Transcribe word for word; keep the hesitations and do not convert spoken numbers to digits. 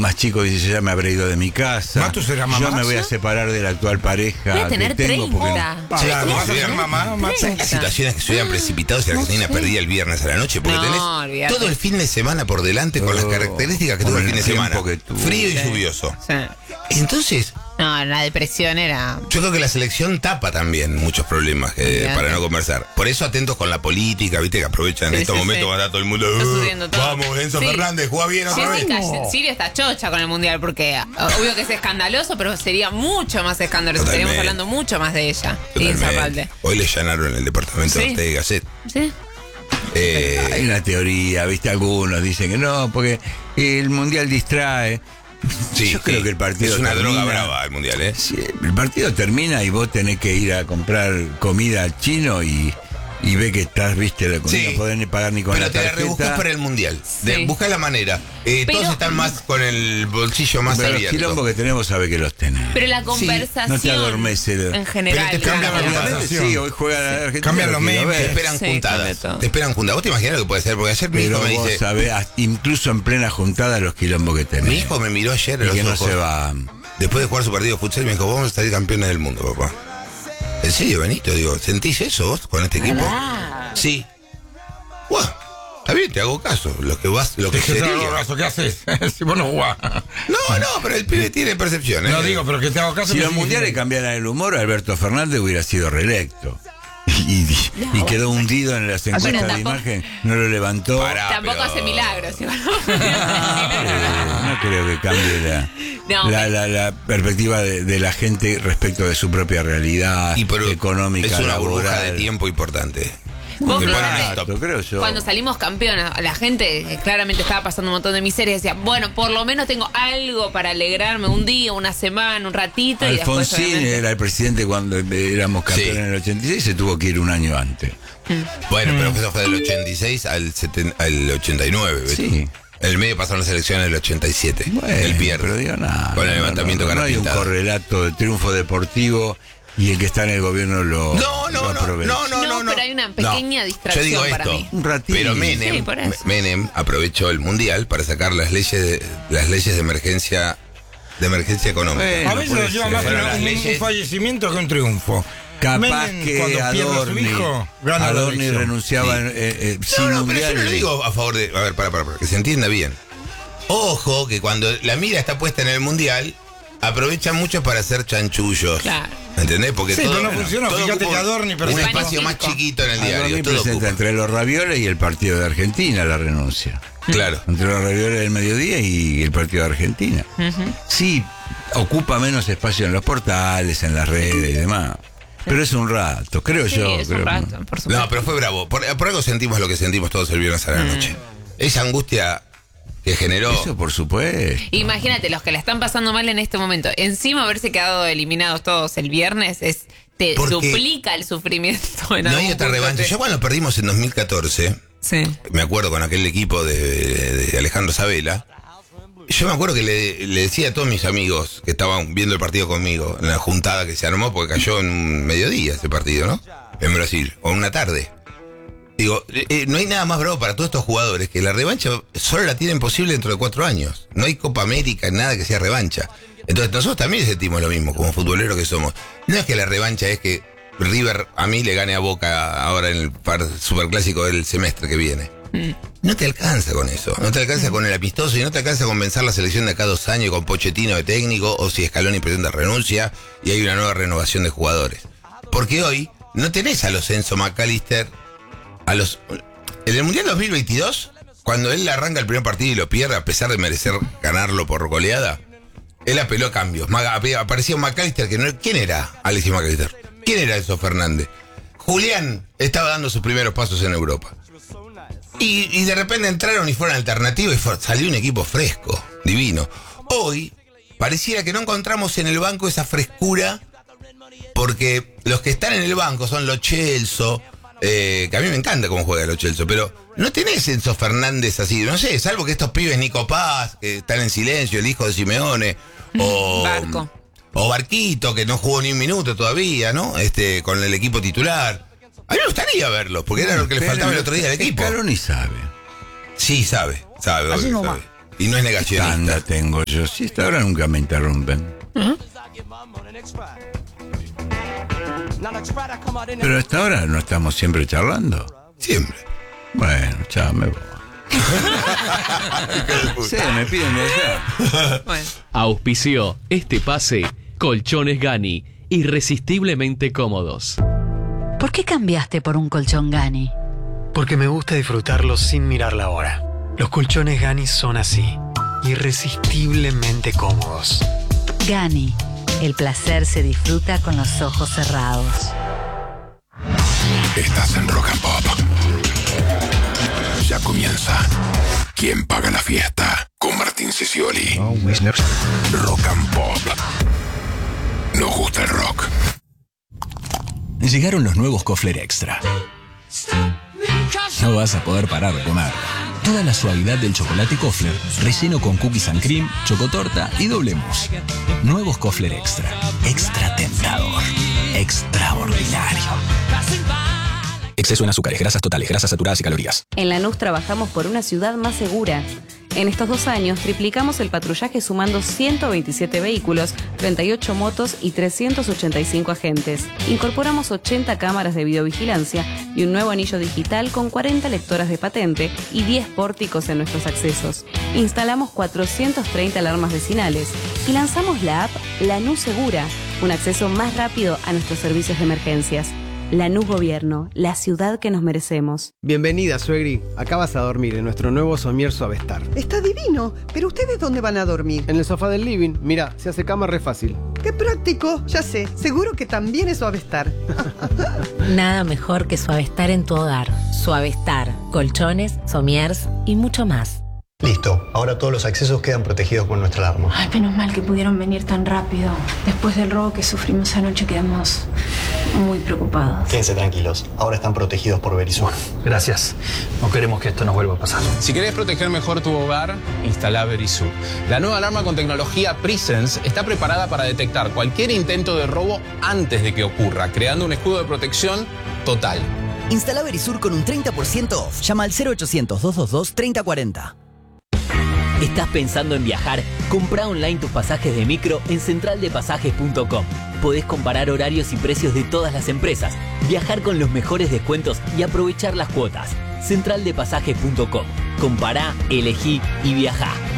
más chico dice, yo ya me habré ido de mi casa. ¿Matus era mamá? Yo me voy a separar de la actual pareja. Voy a tener que tengo porque treinta. no- Sí, Claro, ¿vas a ser mamá, Machu? Hay situaciones que se hubieran precipitado si la Argentina perdía el viernes a la noche, porque No, tenés olvídate. todo el fin de semana por delante con las Oh, características que tuvo con el fin el de semana. tiempo que tuvo. Frío y Sí. lluvioso. Sí. Entonces, No, la depresión era... yo creo que la selección tapa también muchos problemas que- Olvídate. para no conversar. Por eso atentos con la política, viste que aprovechan Sí, en estos sí, momentos sí. cuando está todo el mundo. Está "Uh, subiendo todo". Vamos, Enzo Sí. Fernández, juega bien otra vez. Jessica, Siria está chocha con el mundial porque obvio que es escandaloso, pero sería mucho más escandaloso. Totalmente. Estaríamos hablando mucho más de ella. Y Totalmente. Zapalde. Hoy le allanaron el departamento Sí. de Ortega y Gasset. Sí. Eh, Hay una teoría, viste, algunos dicen que no, porque el mundial distrae. sí, Yo creo sí. que el partido es una termina- droga brava el mundial, ¿eh? Sí, el partido termina y vos tenés que ir a comprar comida al chino y, y ve que estás, viste, la comida, Sí. no podés ni pagar ni con Pero la te la tarjeta. rebuscas para el mundial. De, Sí. busca la manera. Eh, Pero- todos están más con el bolsillo más Pero los abierto. quilombos que tenemos sabe que los tenés. Pero la Sí, conversación no te adormece. en general. Pero te cambia la- la conversación. Obviamente, sí, hoy juega la Argentina. Cambian los lo quiero memes. Te ver. esperan Sí, juntadas. cambia todo. Te esperan juntadas. ¿Vos te imaginas lo que puede ser? Porque ayer mi Pero hijo me vos dice. sabés, hasta- incluso en plena juntada, los quilombos que tenés. Mi hijo me miró ayer a y los que no ojos. se va. Después de jugar su partido de futsal, me dijo, vamos a salir campeones del mundo, papá. ¿En serio, Benito? Digo, ¿sentís eso vos con este equipo? Sí. Bueno, está bien, te hago caso. Lo que vas, lo que ¿Qué sería. ¿Qué haces? Si vos no jugás. No, no, pero el pibe tiene percepción, ¿eh? No digo, pero que te hago caso. Si que los sí, mundiales sí. cambiaran el humor, Alberto Fernández hubiera sido reelecto. Y, y- y quedó hundido en las encuestas de tampoco- imagen, no lo levantó. Pará. Tampoco pero- hace milagros. igual. Eh, no creo que cambie la, No, la, me- la- la perspectiva de, de la gente respecto de su propia realidad Y pero económica, es una burbuja laboral. de tiempo importante. Vos Te ponen fíjate, stop. Exacto, creo yo. Cuando salimos campeones, la gente eh, claramente estaba pasando un montón de miserias. Decía, bueno, por lo menos tengo algo para alegrarme un día, una semana, un ratito. Y después, Alfonsín obviamente, era el presidente cuando éramos campeones Sí. en el ochenta y seis, se tuvo que ir un año antes. Bueno, pero eso fue del ochenta y seis al, seten- al ochenta y nueve, ¿ves? Sí. En el medio pasaron las elecciones del ochenta y siete. Bueno, el pierde. pero digo nada. Con el no, levantamiento no, no, no hay un carapintado. correlato de triunfo deportivo y el que está en el gobierno lo No, no, lo no, aprovecha. no, no, No, no, no. pero hay una pequeña No. distracción Yo digo para esto, mí. Un ratito. Pero Menem, Sí, por eso. Menem aprovechó el mundial para sacar las leyes de, las leyes de emergencia de emergencia económica. Bueno, A veces puede nos lleva ser. más Fueron un, las un leyes. fallecimiento que un triunfo. Capaz Menem, que cuando pierde a su Adorni, hijo, gana la Adorni elección. renunciaba Sí. eh, eh, No, sin no, pero yo mundial. no lo digo a favor de. A ver, para, para, para, que se entienda bien. Ojo, que cuando la mira está puesta en el mundial, aprovechan mucho para hacer chanchullos. Claro. ¿Entendés? Porque Sí, todo, pero no funciona. todo Fíjate ocupa que Adorni un presentó- espacio más chiquito en el diario. Adorni Todo presenta ocupa. entre los ravioles y el partido de Argentina la renuncia. Claro. Entre los ravioles del mediodía y el partido de Argentina. Sí, ocupa menos espacio en los portales, en las redes y demás. Pero es un rato, creo Sí, yo. es un creo. rato, por supuesto. No, pero fue bravo. Por, por algo sentimos lo que sentimos todos el viernes a la noche. Esa angustia que generó. Eso por supuesto. Imagínate, los que la están pasando mal en este momento, encima haberse quedado eliminados todos el viernes, es te Porque duplica el sufrimiento. En No hay algún otra punto. revancha. Te- Yo cuando perdimos en dos mil catorce, Sí. me acuerdo con aquel equipo de, de Alejandro Sabela, yo me acuerdo que le, le decía a todos mis amigos que estaban viendo el partido conmigo, en la juntada que se armó, porque cayó en un mediodía ese partido, ¿no? En Brasil, o en una tarde. Digo, eh, eh, no hay nada más bravo para todos estos jugadores que la revancha solo la tienen posible dentro de cuatro años. No hay Copa América, nada que sea revancha. Entonces nosotros también sentimos lo mismo como futboleros que somos. No es que la revancha es que River a mí le gane a Boca ahora en el par superclásico del semestre que viene. No te alcanza con eso, no te alcanza con el amistoso y no te alcanza con vencer la selección de acá dos años con Pochettino de técnico o si Scaloni presenta renuncia y hay una nueva renovación de jugadores. Porque hoy no tenés a los Enzo McAllister, a los... En el Mundial dos mil veintidós, cuando él arranca el primer partido y lo pierde a pesar de merecer ganarlo por goleada, él apeló a cambios. Maga- Aparecía un McAllister que no... ¿Quién era Alexis McAllister? ¿Quién era Enzo Fernández? Julián estaba dando sus primeros pasos en Europa. Y, y de repente entraron y fueron alternativos y fue- salió un equipo fresco, divino. Hoy pareciera que no encontramos en el banco esa frescura porque los que están en el banco son Lo Celso, eh, que a mí me encanta cómo juega Lo Celso, pero no tenés Enzo Fernández así, no sé, salvo que estos pibes Nico Paz, que están en silencio, el hijo de Simeone, o... Barco. O Barquito, que no jugó ni un minuto todavía, ¿no? Este, con el equipo titular. A mí me gustaría verlos, porque era lo que le Pero faltaba el otro día al equipo. Scaloni sabe. Sí, sabe, sabe, Así obvio, nomás. sabe. Y no es negacionista. Tanda tengo yo. Si hasta ahora nunca me interrumpen. ¿Ah? Pero hasta ahora no estamos siempre charlando. Siempre. Bueno, chao, me voy. Sí, me piden de allá. Bueno. Auspició este pase Colchones Gani, irresistiblemente cómodos. ¿Por qué cambiaste por un colchón Gani? Porque me gusta disfrutarlo sin mirar la hora. Los colchones Gani son así, irresistiblemente cómodos. Gani, el placer se disfruta con los ojos cerrados. Estás en Rock and Pop. Ya comienza. ¿Quién paga la fiesta? Con Martín Sicioli. Rock and Pop. Nos gusta el rock. Llegaron los nuevos Kofler Extra. No vas a poder parar de comer. Toda la suavidad del chocolate Kofler, relleno con cookies and cream, chocotorta y doble mousse. Nuevos Kofler Extra. Extra tentador. Extraordinario. Exceso en azúcares, grasas totales, grasas saturadas y calorías. En Lanús trabajamos por una ciudad más segura. En estos dos años triplicamos el patrullaje sumando ciento veintisiete vehículos, treinta y ocho motos y trescientos ochenta y cinco agentes. Incorporamos ochenta cámaras de videovigilancia y un nuevo anillo digital con cuarenta lectoras de patente y diez pórticos en nuestros accesos. Instalamos cuatrocientas treinta alarmas vecinales y lanzamos la app Lanús Segura, un acceso más rápido a nuestros servicios de emergencias. Lanús Gobierno, la ciudad que nos merecemos. Bienvenida, suegri. Acá vas a dormir en nuestro nuevo somier Suavestar. Está divino, pero ¿ustedes dónde van a dormir? En el sofá del living. Mira, se hace cama re fácil. ¡Qué práctico! Ya sé, seguro que también es Suavestar. Nada mejor que Suavestar en tu hogar. Suavestar, colchones, somiers y mucho más. Listo, ahora todos los accesos quedan protegidos con nuestra alarma. Ay, menos mal que pudieron venir tan rápido. Después del robo que sufrimos anoche quedamos muy preocupados. Quédense tranquilos, ahora están protegidos por Verisur. Gracias. No queremos que esto nos vuelva a pasar. Si querés proteger mejor tu hogar, instala Verisur. La nueva alarma con tecnología Presence está preparada para detectar cualquier intento de robo antes de que ocurra, creando un escudo de protección total. Instala Verisur con un treinta por ciento off. Llama al cero ochocientos, doscientos veintidós, treinta cuarenta. ¿Estás pensando en viajar? Comprá online tus pasajes de micro en central de pasajes punto com. Podés comparar horarios y precios de todas las empresas, viajar con los mejores descuentos y aprovechar las cuotas. central de pasajes punto com. Compará, elegí y viajá.